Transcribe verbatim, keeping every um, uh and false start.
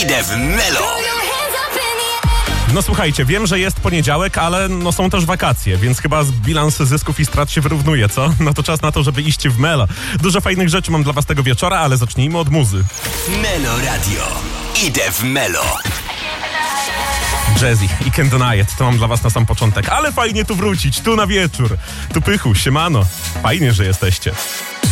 Idę w Melo. No słuchajcie, wiem, że jest poniedziałek, ale no są też wakacje, więc chyba bilans zysków i strat się wyrównuje, co? No to czas na to, żeby iść w Melo. Dużo fajnych rzeczy mam dla was tego wieczora, ale zacznijmy od muzy. Melo Radio. Idę w Melo. Jazzy i Can't Deny It, to mam dla was na sam początek. Ale fajnie tu wrócić, tu na wieczór. Tu Pychu, siemano. Fajnie, że jesteście.